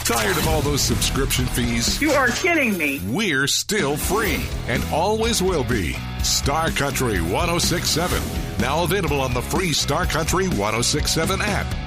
Tired of all those subscription fees? You are kidding me. We're still free and always will be. Star Country 106.7. Now available on the free Star Country 106.7 app